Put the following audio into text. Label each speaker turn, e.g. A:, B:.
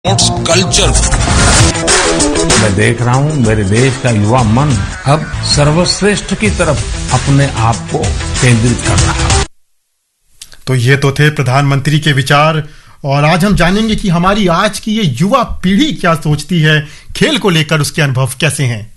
A: Sports culture.
B: मैं देख रहा हूं मेरे देश का युवा मन अब सर्वश्रेष्ठ की तरफ अपने आप को केंद्रित कर रहा है।
C: तो ये तो थे प्रधानमंत्री के विचार, और आज हम जानेंगे कि हमारी आज की ये युवा पीढ़ी क्या सोचती है, खेल को लेकर उसके अनुभव कैसे हैं।